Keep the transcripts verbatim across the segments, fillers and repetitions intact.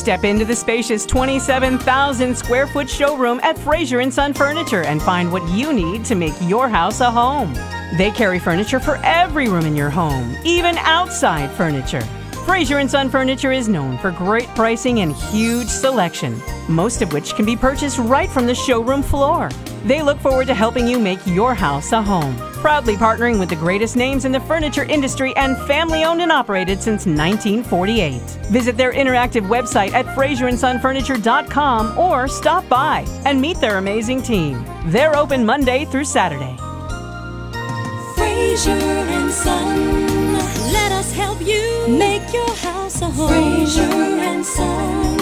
Step into the spacious twenty-seven thousand square foot showroom at Fraser and Son Furniture and find what you need to make your house a home. They carry furniture for every room in your home, even outside furniture. Fraser and Son Furniture is known for great pricing and huge selection, most of which can be purchased right from the showroom floor. They look forward to helping you make your house a home. Proudly partnering with the greatest names in the furniture industry and family owned and operated since nineteen forty-eight. Visit their interactive website at fraser and son furniture dot com or stop by and meet their amazing team. They're open Monday through Saturday. Fraser and Son, let us help you make your house a home. Fraser and Son.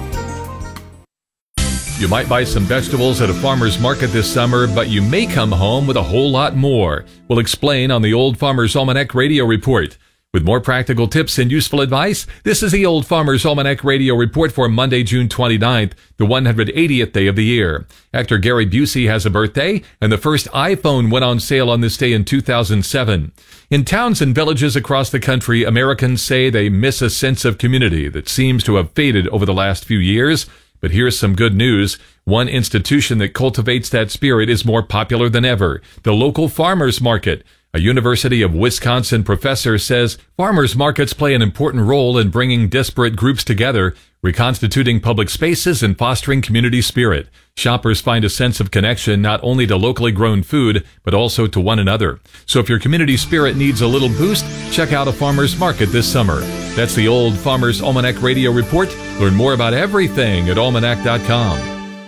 You might buy some vegetables at a farmer's market this summer, but you may come home with a whole lot more. We'll explain on the Old Farmer's Almanac Radio Report. With more practical tips and useful advice, this is the Old Farmer's Almanac Radio Report for Monday, June twenty-ninth, the one hundred eightieth day of the year. Actor Gary Busey has a birthday, and the first iPhone went on sale on this day in two thousand seven. In towns and villages across the country, Americans say they miss a sense of community that seems to have faded over the last few years. But here's some good news. One institution that cultivates that spirit is more popular than ever, the local farmers market. A University of Wisconsin professor says farmers markets play an important role in bringing disparate groups together, reconstituting public spaces and fostering community spirit. Shoppers find a sense of connection not only to locally grown food, but also to one another. So if your community spirit needs a little boost, check out a farmer's market this summer. That's the Old Farmer's Almanac Radio Report. Learn more about everything at almanac dot com.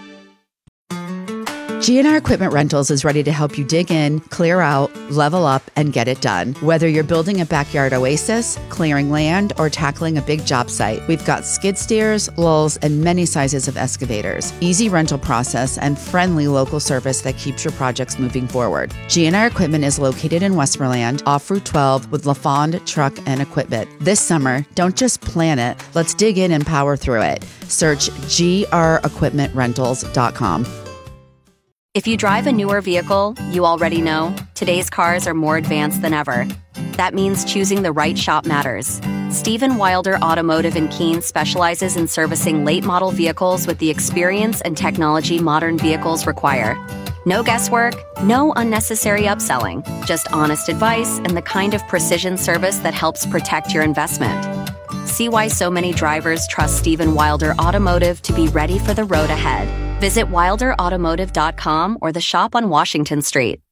G and R Equipment Rentals is ready to help you dig in, clear out, level up, and get it done. Whether you're building a backyard oasis, clearing land, or tackling a big job site, we've got skid steers, lulls, and many sizes of excavators. Easy rental process and friendly local service that keeps your projects moving forward. G and R Equipment is located in Westmoreland, off Route twelve with LaFond Truck and Equipment. This summer, don't just plan it, let's dig in and power through it. Search G R equipment rentals dot com. If you drive a newer vehicle, you already know today's cars are more advanced than ever. That means choosing the right shop matters. Stephen Wilder Automotive in Keene specializes in servicing late-model vehicles with the experience and technology modern vehicles require. No guesswork, no unnecessary upselling, just honest advice and the kind of precision service that helps protect your investment. See why so many drivers trust Stephen Wilder Automotive to be ready for the road ahead. Visit wilder automotive dot com or the shop on Washington Street.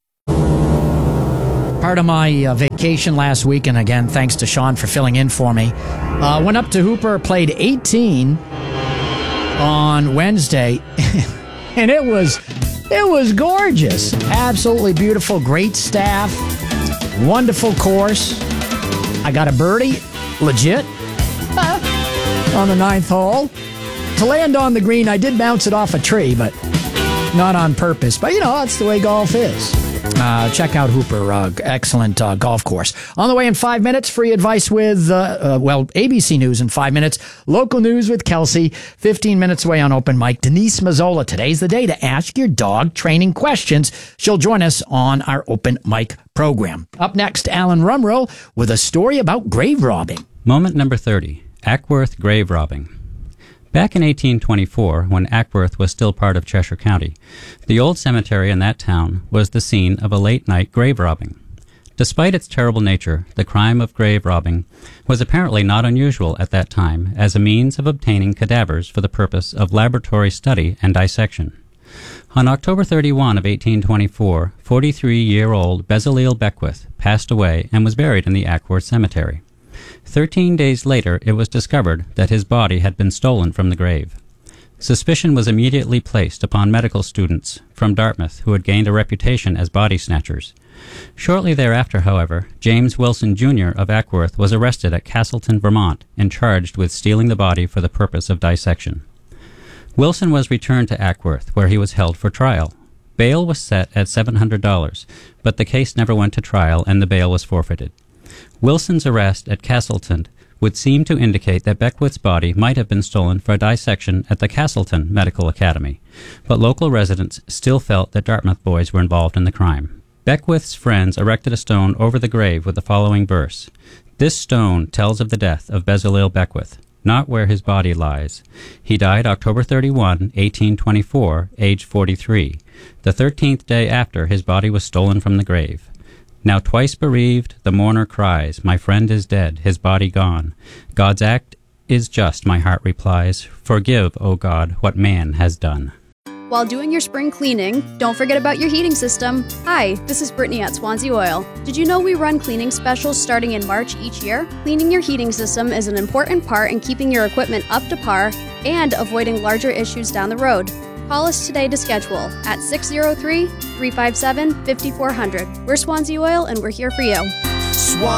Part of my uh, vacation last week, and again, thanks to Sean for filling in for me, uh, went up to Hooper, played eighteen on Wednesday, and it was it was gorgeous. Absolutely beautiful, great staff, wonderful course. I got a birdie, legit, on the ninth hole. To land on the green, I did bounce it off a tree, but not on purpose. But, you know, that's the way golf is. Uh, check out Hooper. Uh, excellent uh, golf course. On the way in five minutes, free advice with, uh, uh, well, A B C News in five minutes. Local news with Kelsey. fifteen minutes away on Open Mic. Denise Mazzola. Today's the day to ask your dog training questions. She'll join us on our Open Mic program. Up next, Alan Rumrow with a story about grave robbing. Moment number thirty. Ackworth grave robbing. Back in eighteen twenty-four, when Ackworth was still part of Cheshire County, the old cemetery in that town was the scene of a late-night grave robbing. Despite its terrible nature, the crime of grave robbing was apparently not unusual at that time as a means of obtaining cadavers for the purpose of laboratory study and dissection. On October thirty-first of eighteen twenty-four, forty-three-year-old Bezaleel Beckwith passed away and was buried in the Ackworth Cemetery. Thirteen days later, it was discovered that his body had been stolen from the grave. Suspicion was immediately placed upon medical students from Dartmouth who had gained a reputation as body snatchers. Shortly thereafter, however, James Wilson Junior of Ackworth was arrested at Castleton, Vermont, and charged with stealing the body for the purpose of dissection. Wilson was returned to Ackworth, where he was held for trial. Bail was set at seven hundred dollars, but the case never went to trial and the bail was forfeited. Wilson's arrest at Castleton would seem to indicate that Beckwith's body might have been stolen for dissection at the Castleton Medical Academy, but local residents still felt that Dartmouth boys were involved in the crime. Beckwith's friends erected a stone over the grave with the following verse: "This stone tells of the death of Bezaleel Beckwith. not where his body lies. He died October thirty-first, eighteen twenty-four, age forty-three, the thirteenth day after his body was stolen from the grave. Now twice bereaved, the mourner cries, my friend is dead, his body gone. God's act is just, my heart replies. Forgive, O God, what man has done. While doing your spring cleaning, don't forget about your heating system. Hi, this is Brittany at Swansea Oil. Did you know we run cleaning specials starting in March each year? Cleaning your heating system is an important part in keeping your equipment up to par and avoiding larger issues down the road. Call us today to schedule at six oh three, three five seven, five four zero zero. We're Swansea Oil and we're here for you.